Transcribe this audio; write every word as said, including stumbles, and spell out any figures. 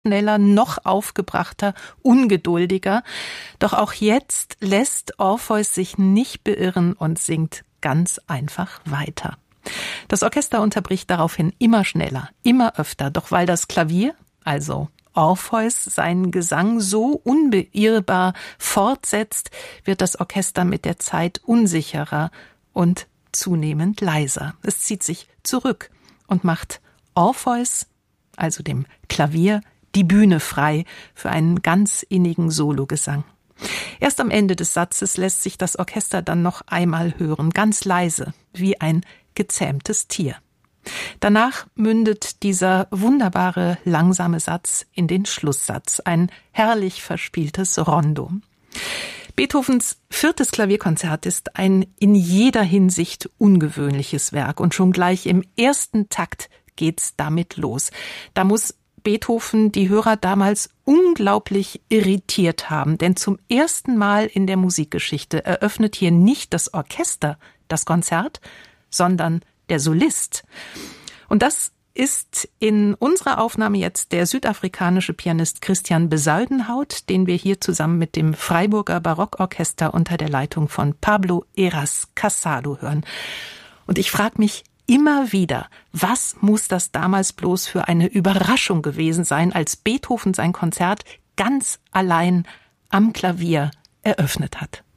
schneller, noch aufgebrachter, ungeduldiger. Doch auch jetzt lässt Orpheus sich nicht beirren und singt ganz einfach weiter. Das Orchester unterbricht daraufhin immer schneller, immer öfter. Doch weil das Klavier, also Orpheus, seinen Gesang so unbeirrbar fortsetzt, wird das Orchester mit der Zeit unsicherer und zunehmend leiser. Es zieht sich zurück und macht Orpheus, also dem Klavier, die Bühne frei für einen ganz innigen Sologesang. Erst am Ende des Satzes lässt sich das Orchester dann noch einmal hören, ganz leise, wie ein gezähmtes Tier. Danach mündet dieser wunderbare, langsame Satz in den Schlusssatz, ein herrlich verspieltes Rondo. Beethovens viertes Klavierkonzert ist ein in jeder Hinsicht ungewöhnliches Werk und schon gleich im ersten Takt geht's damit los. Da muss Beethoven die Hörer damals unglaublich irritiert haben, denn zum ersten Mal in der Musikgeschichte eröffnet hier nicht das Orchester das Konzert, sondern der Solist. Und das ist in unserer Aufnahme jetzt der südafrikanische Pianist Christian Bezuidenhout, den wir hier zusammen mit dem Freiburger Barockorchester unter der Leitung von Pablo Heras Casado hören. Und ich frage mich immer wieder, was muss das damals bloß für eine Überraschung gewesen sein, als Beethoven sein Konzert ganz allein am Klavier eröffnet hat.